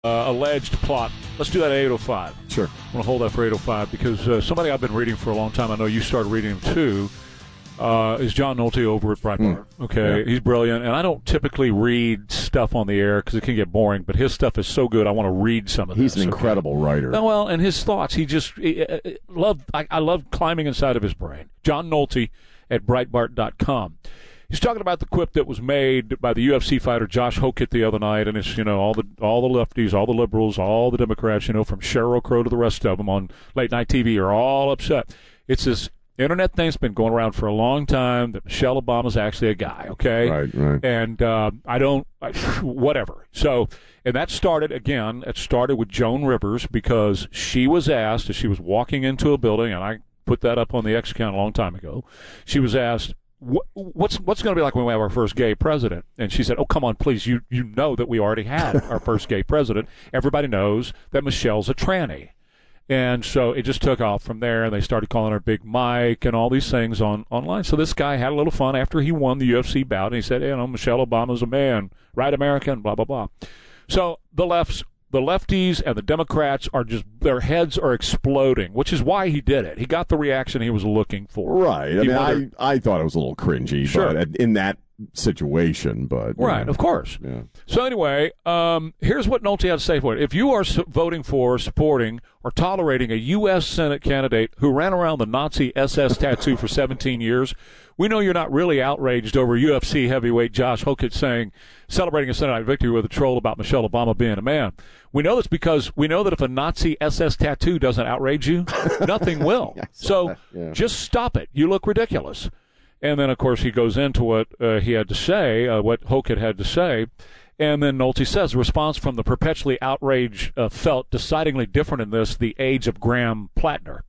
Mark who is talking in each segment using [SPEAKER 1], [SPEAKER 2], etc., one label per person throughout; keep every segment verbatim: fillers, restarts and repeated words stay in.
[SPEAKER 1] Uh, alleged plot. Let's do that at eight oh five.
[SPEAKER 2] Sure.
[SPEAKER 1] I'm going to hold that for eight oh five because uh, somebody I've been reading for a long time, I know you started reading him too, uh, is John Nolte over at Breitbart. Mm. Okay, yeah. He's brilliant, and I don't typically read stuff on the air because it can get boring, but his stuff is so good I want to read some of
[SPEAKER 2] He's
[SPEAKER 1] this.
[SPEAKER 2] He's an incredible
[SPEAKER 1] okay?
[SPEAKER 2] writer.
[SPEAKER 1] Oh, well, and his thoughts, he just he, uh, loved, I, I love climbing inside of his brain. John Nolte at Breitbart dot com. He's talking about the quip that was made by the U F C fighter Josh Hokett the other night, and it's, you know, all the all the lefties, all the liberals, all the Democrats, you know, from Sheryl Crow to the rest of them on late night T V are all upset. It's this internet thing's been going around for a long time that Michelle Obama's actually a guy, okay?
[SPEAKER 2] Right, right.
[SPEAKER 1] And uh, I don't, I, whatever. So, and that started, again, it started with Joan Rivers because she was asked, as she was walking into a building, and I put that up on the X account a long time ago, she was asked, What, what's what's going to be like when we have our first gay president? And she said, oh, come on, please. You you know that we already had our first gay president. Everybody knows that Michelle's a tranny. And so it just took off from there, and they started calling her Big Mike and all these things on online. So this guy had a little fun after he won the U F C bout, and he said, hey, you know, Michelle Obama's a man, right, American, blah, blah, blah. So the left's The lefties and the Democrats are just, their heads are exploding, which is why he did it. He got the reaction he was looking for.
[SPEAKER 2] Right. I
[SPEAKER 1] he
[SPEAKER 2] mean,
[SPEAKER 1] wanted,
[SPEAKER 2] I, I thought it was a little cringy
[SPEAKER 1] sure.
[SPEAKER 2] but in that situation, but
[SPEAKER 1] right,
[SPEAKER 2] know.
[SPEAKER 1] of course.
[SPEAKER 2] Yeah.
[SPEAKER 1] So anyway, um, here's what Nolte had to say for it. If you are su- voting for, supporting, or tolerating a U S Senate candidate who ran around the Nazi S S tattoo for seventeen years, we know you're not really outraged over U F C heavyweight Josh Hokett saying, celebrating a Senate victory with a troll about Michelle Obama being a man. We know this because we know that if a Nazi S S tattoo doesn't outrage you, nothing will. So
[SPEAKER 2] yeah.
[SPEAKER 1] just stop it. You look ridiculous. And then, of course, he goes into what uh, he had to say, uh, what Hokett had to say. And then Nolte says, the response from the perpetually outraged uh, felt decidedly different in this, the age of Graham Plattner.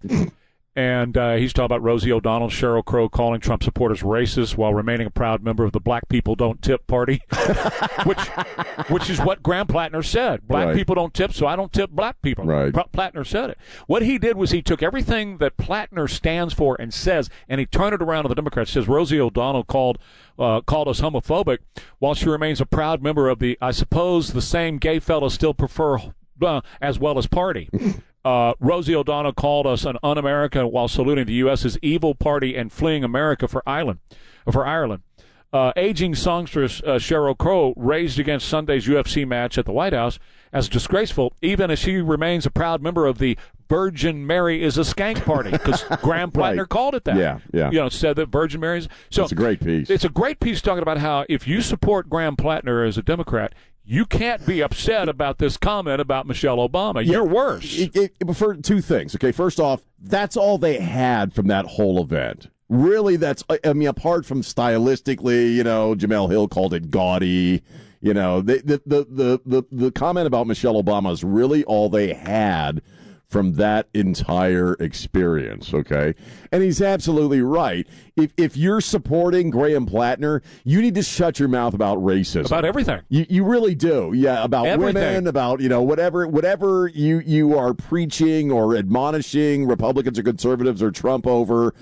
[SPEAKER 1] And uh, he's talking about Rosie O'Donnell, Sheryl Crow calling Trump supporters racist while remaining a proud member of the Black People Don't Tip Party, which which is what Graham Plattner said. Black
[SPEAKER 2] right.
[SPEAKER 1] people don't tip, so I don't tip black people.
[SPEAKER 2] Right.
[SPEAKER 1] Pl- Plattner said it. What he did was he took everything that Plattner stands for and says, and he turned it around to the Democrats. Says Rosie O'Donnell called uh, called us homophobic while she remains a proud member of the, I suppose, the same gay fellas still prefer uh, as well as party. Uh, Rosie O'Donnell called us an un-American while saluting the U S' evil party and fleeing America for Ireland. For Ireland. Uh, aging songstress uh, Sheryl Crow raised against Sunday's U F C match at the White House as disgraceful, even as she remains a proud member of the Virgin Mary is a skank party, because Graham Plattner
[SPEAKER 2] right.
[SPEAKER 1] called it that.
[SPEAKER 2] Yeah, yeah.
[SPEAKER 1] You know, said that Virgin Mary's. So
[SPEAKER 2] it's a great piece.
[SPEAKER 1] It's a great piece talking about how if you support Graham Plattner as a Democrat, you can't be upset about this comment about Michelle Obama.
[SPEAKER 2] Yeah,
[SPEAKER 1] You're worse.
[SPEAKER 2] It, it, for two things. Okay, first off, that's all they had from that whole event. Really, that's, I mean, apart from stylistically, you know, Jamel Hill called it gaudy. You know, the the the the, the, the comment about Michelle Obama is really all they had from that entire experience, okay? And he's absolutely right. If if you're supporting Graham Plattner, you need to shut your mouth about racism.
[SPEAKER 1] About everything.
[SPEAKER 2] You you really do. Yeah, about
[SPEAKER 1] everything.
[SPEAKER 2] Women, about, you know, whatever whatever you, you are preaching or admonishing Republicans or conservatives or Trump over.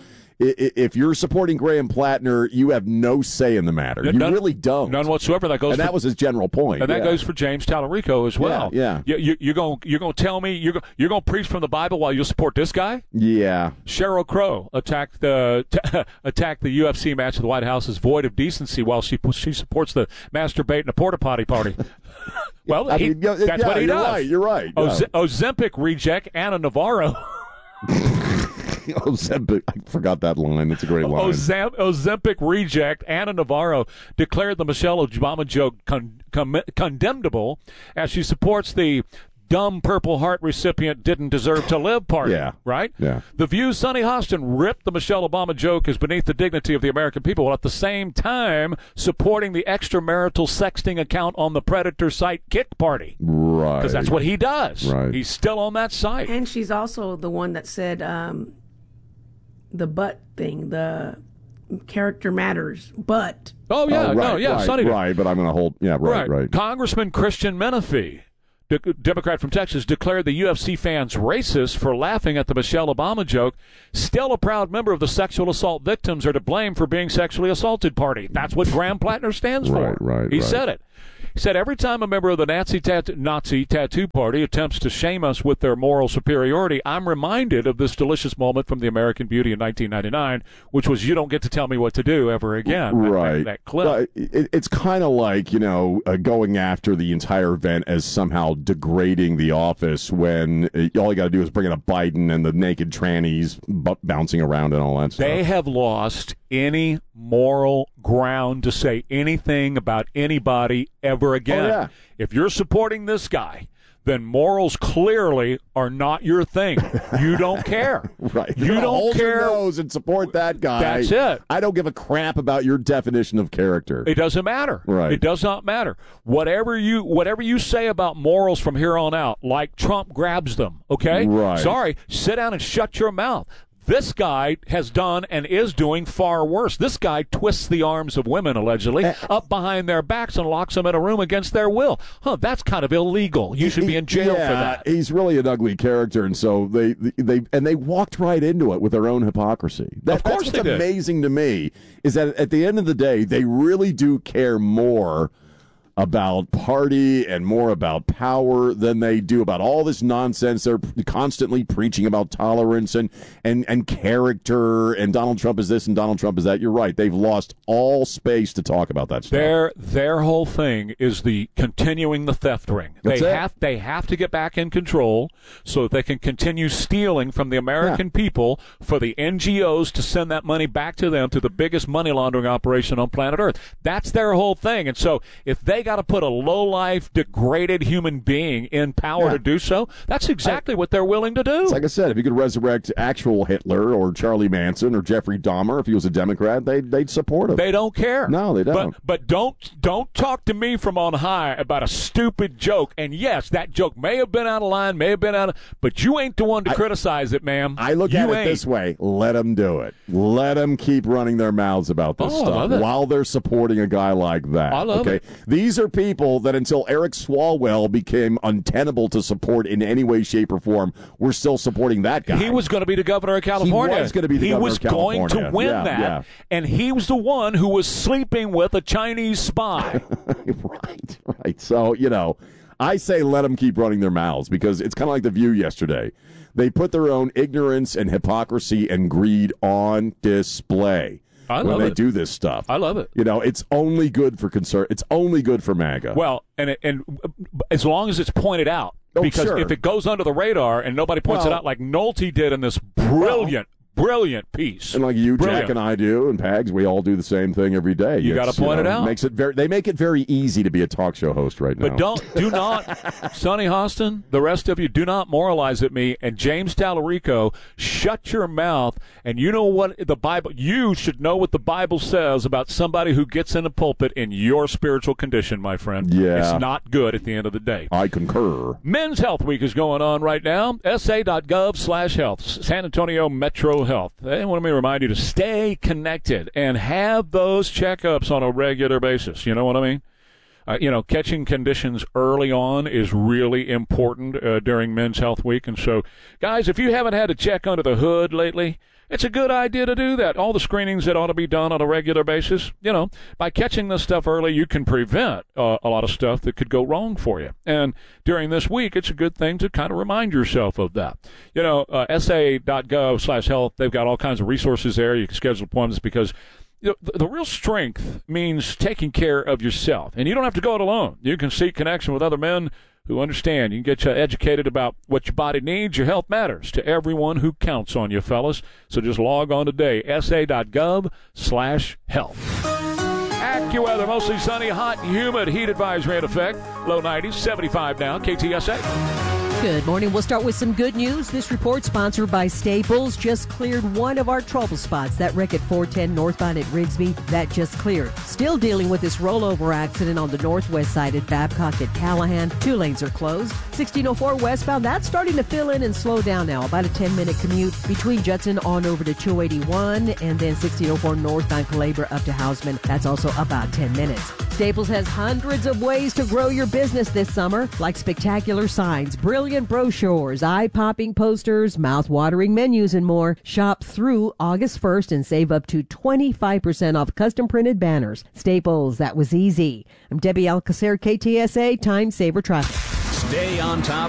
[SPEAKER 2] If you're supporting Graham Plattner, you have no say in the matter. You
[SPEAKER 1] none,
[SPEAKER 2] really don't.
[SPEAKER 1] None whatsoever. That goes.
[SPEAKER 2] And
[SPEAKER 1] for,
[SPEAKER 2] that was his general point.
[SPEAKER 1] And that
[SPEAKER 2] yeah.
[SPEAKER 1] goes for James Tallarico as well.
[SPEAKER 2] Yeah. yeah.
[SPEAKER 1] You, you, you're going. You're going to tell me you're going. You're going to preach from the Bible while you support this guy?
[SPEAKER 2] Yeah.
[SPEAKER 1] Sheryl Crow attacked the t- attacked the U F C match at the White House as void of decency while she she supports the masturbate in a porta potty party. Well,
[SPEAKER 2] I
[SPEAKER 1] he,
[SPEAKER 2] mean, yeah,
[SPEAKER 1] that's
[SPEAKER 2] yeah,
[SPEAKER 1] what he
[SPEAKER 2] you're
[SPEAKER 1] does.
[SPEAKER 2] Right, you're right.
[SPEAKER 1] Oz-
[SPEAKER 2] yeah.
[SPEAKER 1] Ozempic reject Anna Navarro.
[SPEAKER 2] Ozempic, I forgot that line. That's a great line.
[SPEAKER 1] Ozem- Ozempic reject Anna Navarro declared the Michelle Obama joke con- con- condemnable as she supports the dumb Purple Heart recipient didn't deserve to live party.
[SPEAKER 2] Yeah.
[SPEAKER 1] Right?
[SPEAKER 2] Yeah.
[SPEAKER 1] The View's Sonny Hostin ripped the Michelle Obama joke as beneath the dignity of the American people, while at the same time supporting the extramarital sexting account on the Predator site Kick Party.
[SPEAKER 2] Right.
[SPEAKER 1] Because that's what he does.
[SPEAKER 2] Right.
[SPEAKER 1] He's still on that site.
[SPEAKER 3] And she's also the one that said um, the butt thing, the character matters, but.
[SPEAKER 1] Oh, yeah.
[SPEAKER 2] Oh, right,
[SPEAKER 1] no, yeah.
[SPEAKER 2] right,
[SPEAKER 1] Sonny did.
[SPEAKER 2] right, but I'm going to hold. Yeah, right, right.
[SPEAKER 1] right. Congressman Christian Menefee, de- Democrat from Texas, declared the U F C fans racist for laughing at the Michelle Obama joke. Still a proud member of the sexual assault victims are to blame for being sexually assaulted party. That's what Graham Plattner stands for.
[SPEAKER 2] Right, right,
[SPEAKER 1] He
[SPEAKER 2] right.
[SPEAKER 1] said it. He said, every time a member of the Nazi, tat- Nazi tattoo party attempts to shame us with their moral superiority, I'm reminded of this delicious moment from The American Beauty in nineteen ninety-nine, which was, you don't get to tell me what to do ever again.
[SPEAKER 2] Right.
[SPEAKER 1] That, that clip.
[SPEAKER 2] Uh, it, it's kind of like, you know, uh, going after the entire event as somehow degrading the office when uh, all you got to do is bring in a Biden and the naked trannies b- bouncing around and all that stuff.
[SPEAKER 1] They have lost any moral ground to say anything about anybody ever again.
[SPEAKER 2] Oh, yeah.
[SPEAKER 1] If you're supporting this guy, then morals clearly are not your thing. You don't care.
[SPEAKER 2] Right.
[SPEAKER 1] You
[SPEAKER 2] You're
[SPEAKER 1] don't
[SPEAKER 2] hold
[SPEAKER 1] care.
[SPEAKER 2] Your nose and support that guy.
[SPEAKER 1] That's it.
[SPEAKER 2] I don't give a crap about your definition of character.
[SPEAKER 1] It doesn't matter.
[SPEAKER 2] Right.
[SPEAKER 1] It does not matter. Whatever you whatever you say about morals from here on out, like Trump grabs them, okay?
[SPEAKER 2] Right.
[SPEAKER 1] Sorry, sit down and shut your mouth. This guy has done and is doing far worse. This guy twists the arms of women, allegedly, uh, up behind their backs and locks them in a room against their will. Huh, that's kind of illegal. You should be in jail
[SPEAKER 2] yeah,
[SPEAKER 1] for that.
[SPEAKER 2] He's really an ugly character, and so they they and they walked right into it with their own hypocrisy. That,
[SPEAKER 1] of course
[SPEAKER 2] that's
[SPEAKER 1] they
[SPEAKER 2] what's
[SPEAKER 1] did.
[SPEAKER 2] amazing to me is that at the end of the day, they really do care more about party and more about power than they do about all this nonsense. They're constantly preaching about tolerance and, and, and character, and Donald Trump is this and Donald Trump is that. You're right. They've lost all space to talk about that stuff.
[SPEAKER 1] Their their whole thing is the continuing the theft ring.
[SPEAKER 2] That's
[SPEAKER 1] they
[SPEAKER 2] it.
[SPEAKER 1] have they have to get back in control so that they can continue stealing from the American
[SPEAKER 2] Yeah.
[SPEAKER 1] people for the N G Os to send that money back to them, to the biggest money laundering operation on planet Earth. That's their whole thing. And so if they got to put a low-life, degraded human being in power
[SPEAKER 2] Yeah.
[SPEAKER 1] to do so, that's exactly I, what they're willing to do.
[SPEAKER 2] It's like I said, if you could resurrect actual Hitler or Charlie Manson or Jeffrey Dahmer, if he was a Democrat, they'd, they'd support him.
[SPEAKER 1] They don't care.
[SPEAKER 2] No, they don't.
[SPEAKER 1] But, but don't don't talk to me from on high about a stupid joke. And yes, that joke may have been out of line, may have been out of, but you ain't the one to I, criticize it, ma'am.
[SPEAKER 2] I look
[SPEAKER 1] you
[SPEAKER 2] at
[SPEAKER 1] ain't.
[SPEAKER 2] it this way. Let them do it. Let them keep running their mouths about this
[SPEAKER 1] oh,
[SPEAKER 2] stuff while they're supporting a guy like that.
[SPEAKER 1] I love
[SPEAKER 2] okay?
[SPEAKER 1] it.
[SPEAKER 2] These are people that until Eric Swalwell became untenable to support in any way, shape, or form, we're still supporting that guy.
[SPEAKER 1] He was going to be the governor of California.
[SPEAKER 2] He was going to be the
[SPEAKER 1] he
[SPEAKER 2] governor
[SPEAKER 1] was
[SPEAKER 2] of California.
[SPEAKER 1] going to win
[SPEAKER 2] yeah,
[SPEAKER 1] that.
[SPEAKER 2] Yeah.
[SPEAKER 1] And he was the one who was sleeping with a Chinese spy.
[SPEAKER 2] Right, right. So, you know, I say let them keep running their mouths because it's kind of like The View yesterday. They put their own ignorance and hypocrisy and greed on display.
[SPEAKER 1] I
[SPEAKER 2] when
[SPEAKER 1] love
[SPEAKER 2] they
[SPEAKER 1] it.
[SPEAKER 2] do this stuff.
[SPEAKER 1] I love it.
[SPEAKER 2] You know, it's only good for concern. It's only good for MAGA.
[SPEAKER 1] Well, and and as long as it's pointed out,
[SPEAKER 2] oh,
[SPEAKER 1] because
[SPEAKER 2] sure.
[SPEAKER 1] if it goes under the radar and nobody points
[SPEAKER 2] well,
[SPEAKER 1] it out, like Nolte did in this brilliant, well, brilliant piece,
[SPEAKER 2] and like you,
[SPEAKER 1] brilliant.
[SPEAKER 2] Jack, and I do, and Pags, we all do the same thing every day.
[SPEAKER 1] You got to point
[SPEAKER 2] you know,
[SPEAKER 1] it out.
[SPEAKER 2] Makes it very. They make it very easy to be a talk show host right now.
[SPEAKER 1] But don't, do not, Sonny Hostin, the rest of you, do not moralize at me. And James Tallarico, shut your mouth. And you know what the Bible, you should know what the Bible says about somebody who gets in the pulpit in your spiritual condition, my friend.
[SPEAKER 2] Yeah.
[SPEAKER 1] It's not good at the end of the day.
[SPEAKER 2] I concur.
[SPEAKER 1] Men's Health Week is going on right now. S A dot gov slash health. San Antonio Metro Health. They want me to remind you to stay connected and have those checkups on a regular basis. You know what I mean? Uh, you know, catching conditions early on is really important uh, during Men's Health Week. And so, guys, if you haven't had to check under the hood lately, it's a good idea to do that. All the screenings that ought to be done on a regular basis, you know, by catching this stuff early, you can prevent uh, a lot of stuff that could go wrong for you. And during this week, it's a good thing to kind of remind yourself of that. You know, uh, S A dot gov slash health, they've got all kinds of resources there. You can schedule appointments because you know, the, the real strength means taking care of yourself. And you don't have to go it alone. You can seek connection with other men who understand. You can get you educated about what your body needs. Your health matters to everyone who counts on you, fellas. So just log on today, S A dot gov slash health. AccuWeather, mostly sunny, hot, and humid. Heat advisory in effect. Low nineties, seventy-five now. K T S A.
[SPEAKER 4] Good morning. We'll start with some good news. This report sponsored by Staples just cleared one of our trouble spots. That wreck at four ten northbound at Rigsby, that just cleared. Still dealing with this rollover accident on the northwest side at Babcock at Callahan. Two lanes are closed. sixteen oh four westbound, that's starting to fill in and slow down now. About a ten-minute commute between Judson on over to two eighty-one and then sixteen oh four northbound Calabria up to Houseman. That's also about ten minutes. Staples has hundreds of ways to grow your business this summer, like spectacular signs, brilliant brochures, eye-popping posters, mouth-watering menus, and more. Shop through August first and save up to twenty-five percent off custom-printed banners. Staples, that was easy. I'm Debbie Alcacer, K T S A, Time Saver Traffic.
[SPEAKER 5] Stay on top